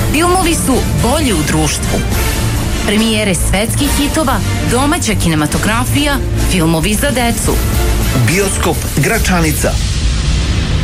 Filmovi su bolji u društvu. Premijere svetskih hitova, domaća kinematografija, filmovi za decu. Bioskop Gračanica.